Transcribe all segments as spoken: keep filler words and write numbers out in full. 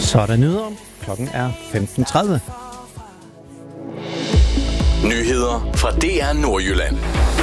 Så er der nyheder. Klokken er femten tredive. Nyheder fra D R Nordjylland.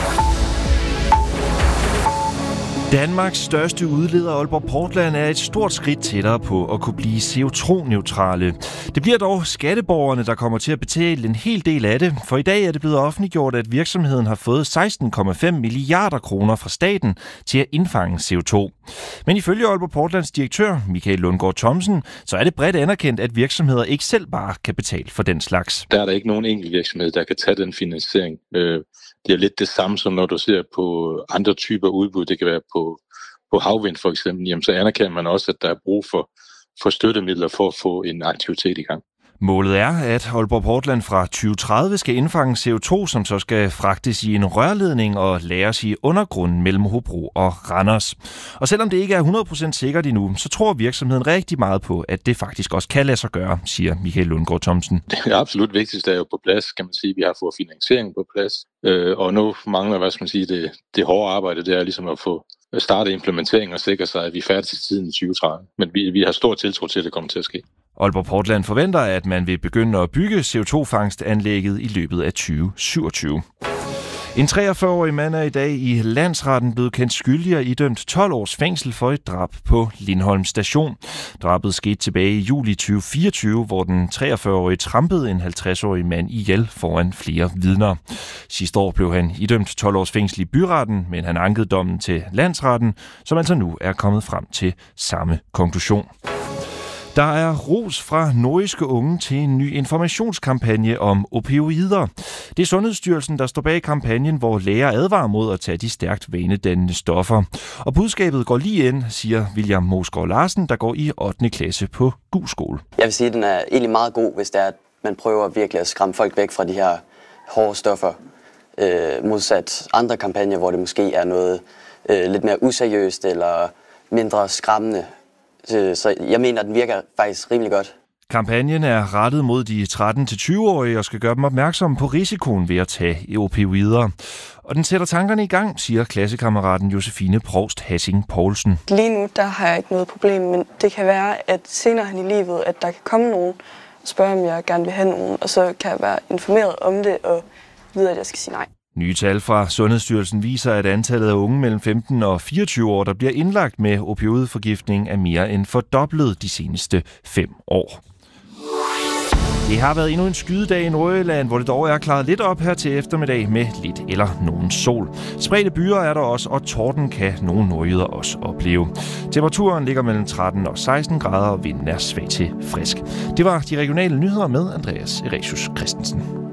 Danmarks største udleder, Aalborg Portland, er et stort skridt tættere på at kunne blive C O to neutrale. Det bliver dog skatteborgerne, der kommer til at betale en hel del af det, for i dag er det blevet offentliggjort, at virksomheden har fået seksten komma fem milliarder kroner fra staten til at indfange C O to. Men ifølge Aalborg Portlands direktør, Michael Lundgaard Thomsen, så er det bredt anerkendt, at virksomheder ikke selv bare kan betale for den slags. Der er der ikke nogen enkelt virksomhed, der kan tage den finansiering. Det er lidt det samme, som når du ser på andre typer udbud. Det kan være på, på havvind for eksempel. Jamen, så anerkender man også, at der er brug for, for støttemidler for at få en aktivitet i gang. Målet er, at Aalborg Portland fra tyve tredive skal indfange C O to, som så skal fragtes i en rørledning og lagres i undergrunden mellem Hobro og Randers. Og selvom det ikke er hundrede procent sikkert endnu, så tror virksomheden rigtig meget på, at det faktisk også kan lade sig gøre, siger Michael Lundgaard Thomsen. Det absolut vigtigste er jo på plads, kan man sige. Vi har fået finansiering på plads, og nu mangler, hvad skal man sige, det, det hårde arbejde, det er ligesom at få starte implementeringen og sikre sig, at vi er færdige til tiden i tyve tredive. Men vi, vi har stor tiltro til, at det kommer til at ske. Aalborg Portland forventer, at man vil begynde at bygge C O to fangstanlægget i løbet af tyve syvogtyve. En treogfyrre-årig mand er i dag i landsretten blevet kendt skyldig og idømt tolv års fængsel for et drab på Lindholm Station. Drabet skete tilbage i juli tyve fireogtyve, hvor den treogfyrre-årige trampede en halvtreds-årig mand ihjel foran flere vidner. Sidste år blev han idømt tolv års fængsel i byretten, men han ankede dommen til landsretten, som altså nu er kommet frem til samme konklusion. Der er ros fra nordjyske unge til en ny informationskampagne om opioider. Det er Sundhedsstyrelsen, der står bag kampagnen, hvor læger advarer mod at tage de stærkt vanedannende stoffer. Og budskabet går lige ind, siger William Mosgaard Larsen, der går i ottende klasse på Gug Skole. Jeg vil sige, at den er egentlig meget god, hvis det er, at man prøver virkelig at skræmme folk væk fra de her hårde stoffer. Øh, modsat andre kampagner, hvor det måske er noget øh, lidt mere useriøst eller mindre skræmmende. Så jeg mener, at den virker faktisk rimelig godt. Kampagnen er rettet mod de tretten til tyve-årige og skal gøre dem opmærksomme på risikoen ved at tage opioider. Og den sætter tankerne i gang, siger klassekammeraten Josefine Provst Hassing Poulsen. Lige nu der har jeg ikke noget problem, men det kan være, at senere hen i livet, at der kan komme nogen og spørge, om jeg gerne vil have nogen, og så kan jeg være informeret om det og vide, at jeg skal sige nej. Nye tal fra Sundhedsstyrelsen viser, at antallet af unge mellem femten og fireogtyve år, der bliver indlagt med opioidforgiftning, er mere end fordoblet de seneste fem år. Det har været endnu en skydedag i Nordjylland, hvor det dog er klaret lidt op her til eftermiddag med lidt eller nogen sol. Spredte byer er der også, og torden kan nogle nordjyder også opleve. Temperaturen ligger mellem tretten og seksten grader, og vinden er svag til frisk. Det var de regionale nyheder med Andreas Eresius Christensen.